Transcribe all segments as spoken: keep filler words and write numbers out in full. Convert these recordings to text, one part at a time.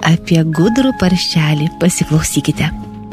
apie gudrų paršelį. Pasiklausykite.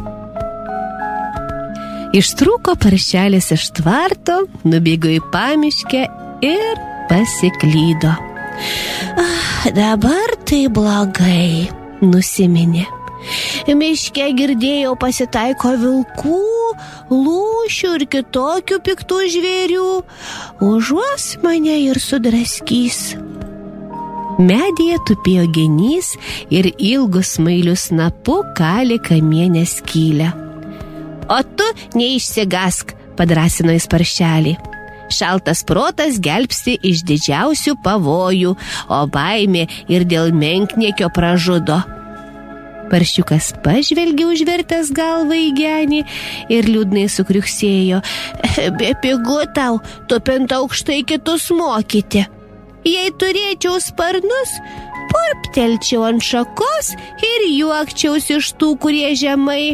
Ištrūko paršelis iš tvarto, nubėgo į pamiškę ir pasiklydo. Ah, dabar tai blogai, nusiminė. Miške girdėjau pasitaiko vilkų, lūšių ir kitokių piktų žvėrių. Užuos mane ir sudraskys. Medyje tupėjo genys ir ilgus smailius snapu kalė kamienę skylę. O tu neišsigask, padrąsino jis paršelį. Šaltas protas gelbsti iš didžiausių pavojų, o baimė ir dėl menkniekio pražudo. Paršiukas pažvelgė užvertęs galvą į genį ir liūdnai sukriuksėjo. Bepigu tau, tupiant aukštai kitus mokyti. Jei turėčiau sparnus, purptelčiau ant šakos ir juokčiausi iš tų, kurie žemai.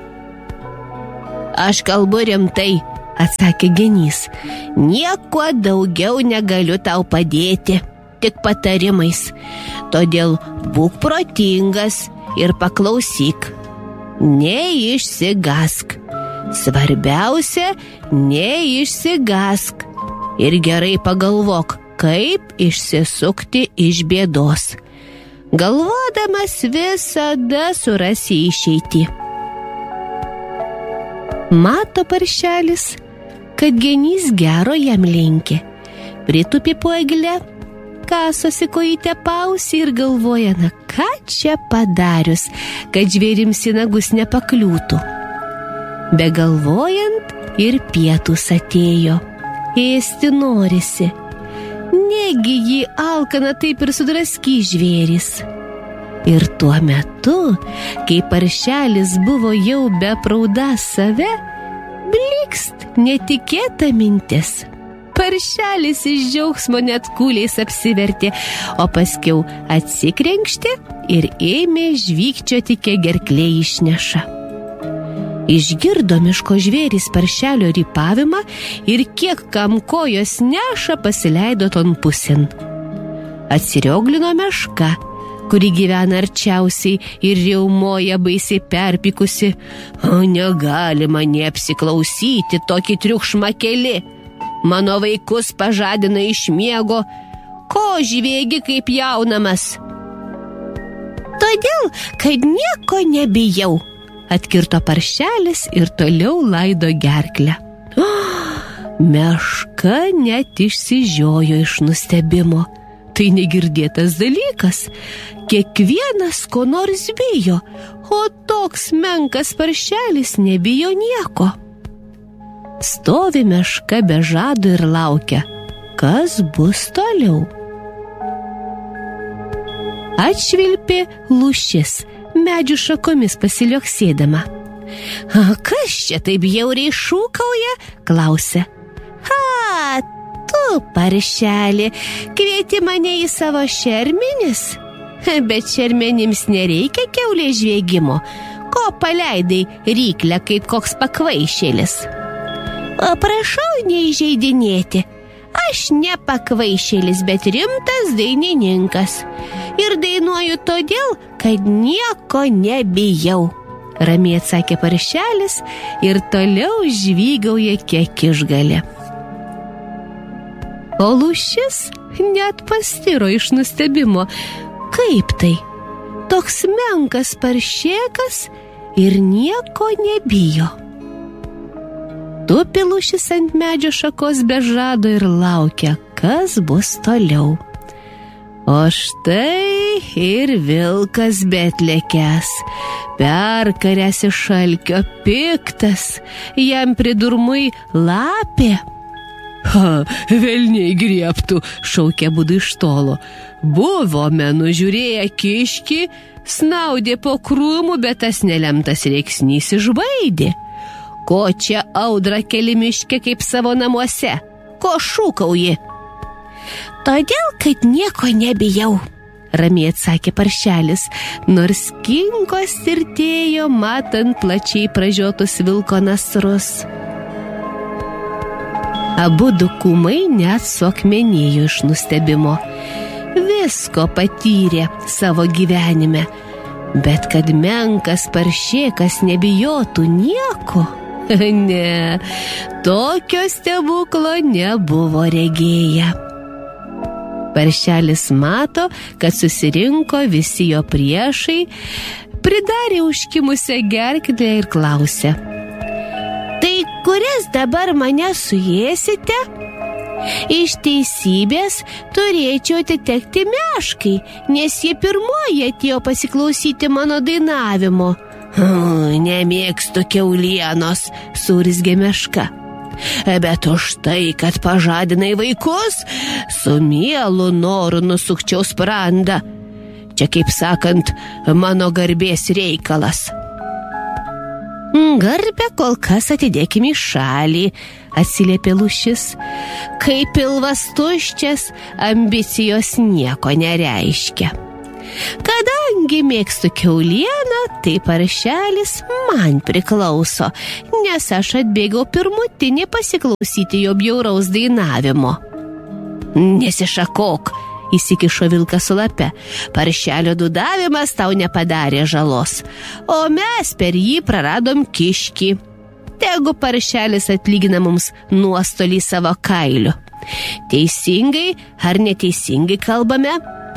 Aš kalbu rimtai, atsakė genys. Nieko daugiau negaliu tau padėti, tik patarimais. Todėl būk protingas ir paklausyk. Neišsigask. Svarbiausia, neišsigask. Ir gerai pagalvok, kaip išsisukti iš bėdos. Galvodamas visada surasi išeitį. Mato paršelis, kad genys gero jam linki. Pritupė po egle, kasosi kojytę pausį ir galvoja, na ką čia padarius, kad žvėrims į nagus nepakliūtų. Begalvojant ir pietus atėjo, ėsti norisi. Negi jį alkana taip ir sudrasky žvėris. Ir tuo metu, kai paršelis buvo jau bepraudąs save, blikst netikėta mintis. Paršelis iš džiaugsmo net kūliais apsivertė, o paskiau atsikrenkštė ir ėmė žvygčioti, kiek gerklė išneša. Išgirdo miško žvėris paršelio rypavimą ir kiek kam kojos neša, pasileido ton pusėn. Atsirioglino meška, kuri gyvena arčiausiai ir riaumoja baisiai perpykusi. O negalima neapsiklausyti tokį triukšmą keli. Mano vaikus pažadina iš miego, ko žviegi kaip jaunamas. Todėl, kad nieko nebijau, atkirto paršelis ir toliau laido gerklę. Oh, meška net išsižiojo iš nustebimo. Tai negirdėtas dalykas. Kiekvienas ko nors bijo, o toks menkas paršelis nebijo nieko. Stovi meška be žado ir laukia, kas bus toliau. Atšvilpė lūšis, medžių šakomis pasilioksėdama. Kas čia taip bjauriai šūkauja? Klausė. Ha, tu, paršelį, kvieti mane į savo šermenis? Bet šermenims nereikia kiaulės žviegimo. Ko paleidai ryklę kaip koks pakvaišėlis? O prašau neįžeidinėti. Aš ne pakvaišėlis, bet rimtas dainininkas. Ir dainuoju todėl, kad nieko nebijau. Ramiai atsakė paršelis ir toliau žvygauja kiek išgali. O lūšis net pastiro iš nustebimo. Kaip tai? Toks menkas paršėkas ir nieko nebijo. Tupi lūšis ant medžio šakos be žado ir laukia, kas bus toliau. O štai ir vilkas betlekęs, perkaręs iš šalkio, piktas, jam pridurmui lapė. Ha, velniai griebtų, šaukė abudu iš tolo. Buvome nužiūrėję kiškį, snaudė po krūmų, bet tas nelemtas reiksnys išbaidė. Ko čia audra keli miške kaip savo namuose? Ko šūkauji? Todėl, kad nieko nebijau, ramiai atsakė paršelis, nors kinkos tirtėjo, matant plačiai pražiotus vilko nasrus. Abudu kūmai net suakmenėjo iš nustebimo. Visko patyrė savo gyvenime, Bet kad menkas paršėkas nebijotų nieko, ne, tokio stebuklo nebuvo regėję. Paršelis mato, kad susirinko visi jo priešai, pridarė užkimusią gerklę ir klausė: tai kuris dabar mane suėsite? Iš teisybės turėčiau atitekti meškai, nes jie pirmoji atėjo pasiklausyti mano dainavimo. Nemėgstu kiaulienos, suurzgė meška. Bet už tai, kad pažadinai vaikus, su mielu noru nusukčiau sprandą. Čia, kaip sakant, mano garbės reikalas. Garbę kol kas atidėkime į šalį, atsiliepė lūšis. Kai pilvas tuščias, ambicijos nieko nereiškia. Kadangi mėgstu kiaulieną, tai paršelis man priklauso, nes aš atbėgau pirmutinį pasiklausyti jo bjauraus dainavimo. Nesišakok, įsikišo vilkas su lape. Paršelio dūdavimas tau nepadarė žalos, o mes per jį praradom kiškį. Tegu paršelis atlygina mums nuostolį savo kailiu. Teisingai ar neteisingai kalbame?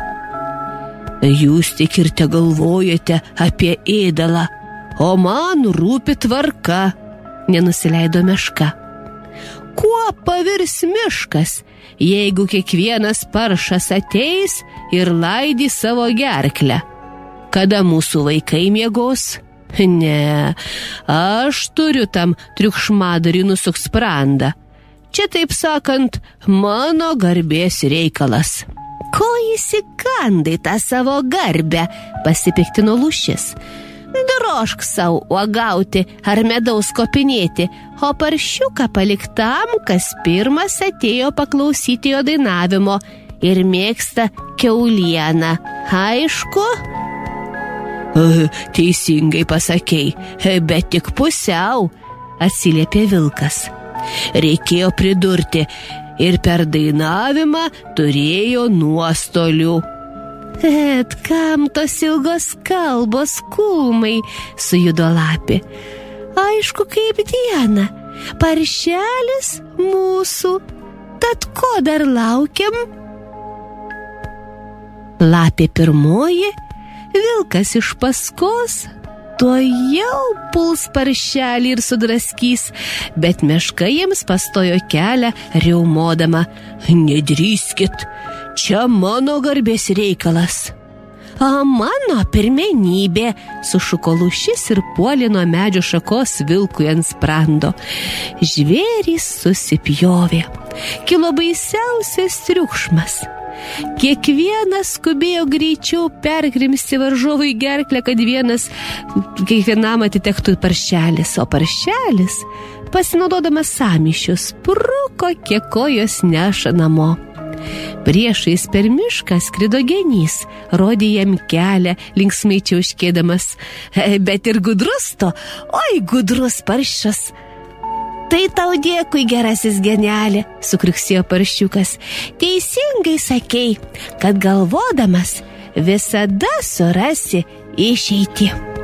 Jūs tik ir te galvojate apie ėdalą, o man rūpi tvarka, nenusileido meška. Kuo pavirs miškas, jeigu kiekvienas paršas ateis ir laidys savo gerklę? Kada mūsų vaikai miegos? Ne, aš turiu tam triukšmadariui nusukt sprandą. Čia, taip sakant, mano garbės reikalas. Ko įsigandai tą savo garbę, pasipiktino lūšis. Drožk savo uogauti ar medaus kopinėti, o paršiuką palik tam, kas pirmas atėjo paklausyti jo dainavimo ir mėgsta kiaulieną. Aišku? Teisingai pasakei, bet tik pusiau, atsiliepė vilkas. Reikėjo pridurti, ir per dainavimą turėjo nuostolių. Et kam tos ilgos kalbos, kūmai, sujudo lapė. Aišku, kaip diena, paršelis mūsų, tad ko dar laukiam? Lapė pirmoji, vilkas iš paskos, tuo jau puls paršelį ir sudraskys, bet meška jiems pastojo kelią, riaumodama. Nedrįskit, čia mano garbės reikalas. O mano pirmenybė, sušuko lūšis ir puolė nuo medžio šakos vilkui ant sprando. Žvėrys susipjovė. Kilo baisiausias triukšmas. Kiekvienas skubėjo greičiau perkrimsti varžovui gerklę, kad vienas kiekvienam atitektų paršelis, o paršelis, pasinaudodamas sąmyšiu, spruko, kiek kojos neša namo. Priešais per mišką skrido genys, rodė jam kelią, linksmai čiauškėdamas. Bet ir gudrus to, oi gudrus paršas. Tai tau dėkui, gerasis genelė, sukriksėjo paršiukas. Teisingai sakei, kad galvodamas visada surasi išeitį.